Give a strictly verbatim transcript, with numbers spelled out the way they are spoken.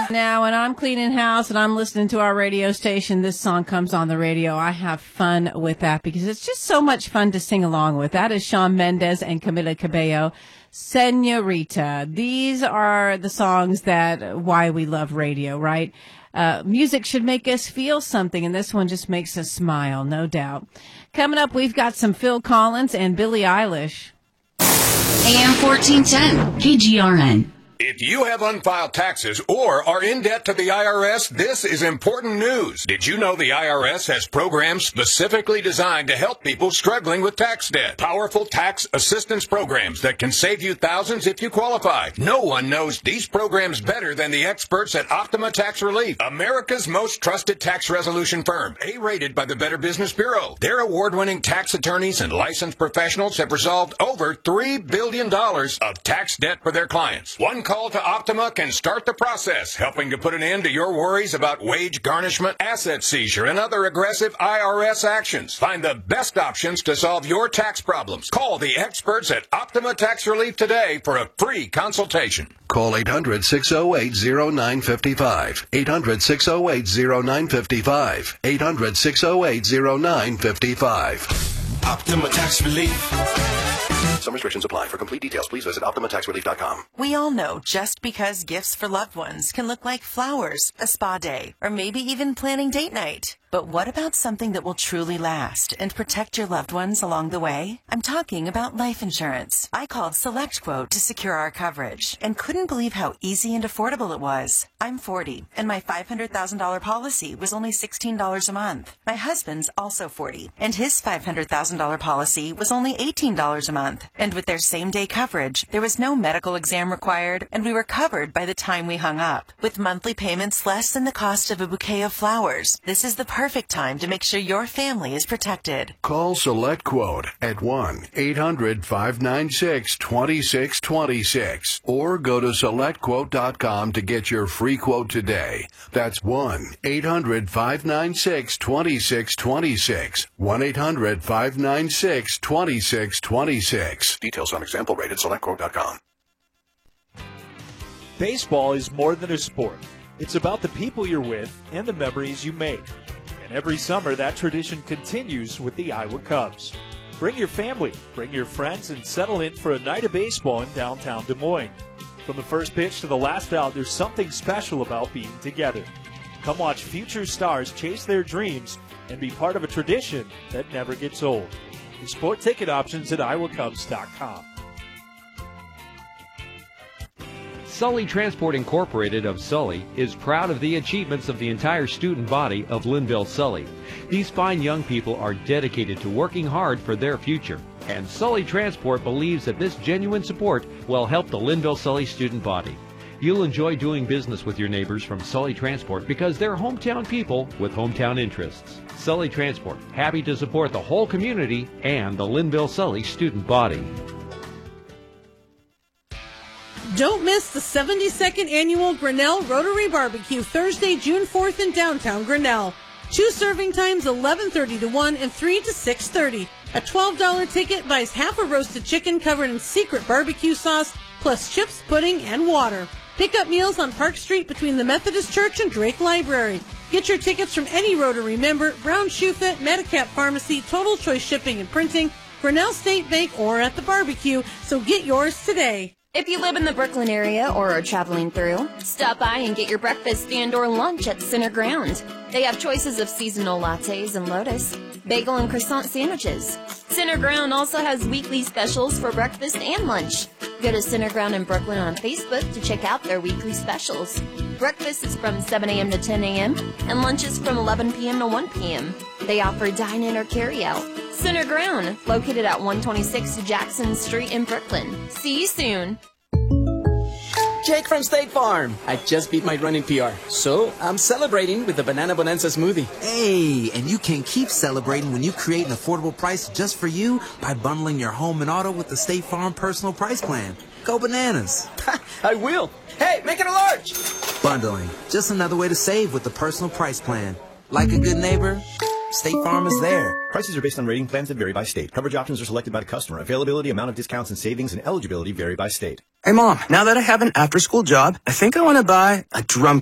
Now, when I'm cleaning house and I'm listening to our radio station, this song comes on the radio. I have fun with that because it's just so much fun to sing along with. That is Shawn Mendes and Camila Cabello, Senorita. These are the songs that why we love radio, right? Uh, music should make us feel something, and this one just makes us smile, no doubt. Coming up, we've got some Phil Collins and Billie Eilish. A M fourteen ten, K G R N. If you have unfiled taxes or are in debt to the I R S, this is important news. Did you know the I R S has programs specifically designed to help people struggling with tax debt? Powerful tax assistance programs that can save you thousands if you qualify. No one knows these programs better than the experts at Optima Tax Relief, America's most trusted tax resolution firm, A-rated by the Better Business Bureau. Their award-winning tax attorneys and licensed professionals have resolved over three billion dollars of tax debt for their clients. One call to Optima can start the process, helping to put an end to your worries about wage garnishment, asset seizure, and other aggressive I R S actions. Find the best options to solve your tax problems. Call the experts at Optima Tax Relief today for a free consultation. Call eight hundred, six oh eight, oh nine five five. eight hundred, six oh eight, oh nine five five. eight hundred, six oh eight, oh nine five five. Optima Tax Relief. Some restrictions apply. For complete details, please visit Optima Tax Relief dot com. We all know just because gifts for loved ones can look like flowers, a spa day, or maybe even planning date night. But what about something that will truly last and protect your loved ones along the way? I'm talking about life insurance. I called SelectQuote to secure our coverage and couldn't believe how easy and affordable it was. I'm forty, and my five hundred thousand dollars policy was only sixteen dollars a month. My husband's also forty, and his five hundred thousand dollars policy was only eighteen dollars a month. And with their same-day coverage, there was no medical exam required, and we were covered by the time we hung up. With monthly payments less than the cost of a bouquet of flowers, this is the perfect time to make sure your family is protected. Call SelectQuote at one eight hundred, five nine six, two six two six or go to select quote dot com to get your free quote today. That's one eight hundred, five nine six, two six two six. one eight hundred, five nine six, two six two six. Details on example rate at select quote dot com. Baseball is more than a sport. It's about the people you're with and the memories you make. And every summer, that tradition continues with the Iowa Cubs. Bring your family, bring your friends, and settle in for a night of baseball in downtown Des Moines. From the first pitch to the last out, there's something special about being together. Come watch future stars chase their dreams and be part of a tradition that never gets old. Exploit ticket options at iowa cubs dot com. Sully Transport Incorporated of Sully is proud of the achievements of the entire student body of Linville Sully. These fine young people are dedicated to working hard for their future, and Sully Transport believes that this genuine support will help the Linville Sully student body. You'll enjoy doing business with your neighbors from Sully Transport because they're hometown people with hometown interests. Sully Transport, happy to support the whole community and the Linville Sully student body. Don't miss the seventy-second Annual Grinnell Rotary Barbecue, Thursday, June fourth in downtown Grinnell. Two serving times, eleven thirty to one and three to six thirty. A twelve dollars ticket buys half a roasted chicken covered in secret barbecue sauce, plus chips, pudding, and water. Pick up meals on Park Street between the Methodist Church and Drake Library. Get your tickets from any Rotary member, Brown Shoe Fit, Medicap Pharmacy, Total Choice Shipping and Printing, Grinnell State Bank, or at the barbecue, so get yours today. If you live in the Brooklyn area or are traveling through, stop by and get your breakfast and or lunch at Center Ground. They have choices of seasonal lattes and Lotus, bagel and croissant sandwiches. Center Ground also has weekly specials for breakfast and lunch. Go to Center Ground in Brooklyn on Facebook to check out their weekly specials. Breakfast is from seven a.m. to ten a.m. and lunch is from eleven p.m. to one p.m. They offer dine-in or carry-out. Center Ground, located at one twenty-six Jackson Street in Brooklyn. See you soon. Jake from State Farm. I just beat my running P R, so I'm celebrating with the Banana Bonanza smoothie. Hey, and you can keep celebrating when you create an affordable price just for you by bundling your home and auto with the State Farm Personal Price Plan. Go bananas. I will. Hey, make it a large. Bundling, just another way to save with the Personal Price Plan. Like a good neighbor, State Farm is there. Prices are based on rating plans that vary by state. Coverage options are selected by the customer. Availability, amount of discounts and savings, and eligibility vary by state. Hey, Mom, now that I have an after-school job, I think I want to buy a drum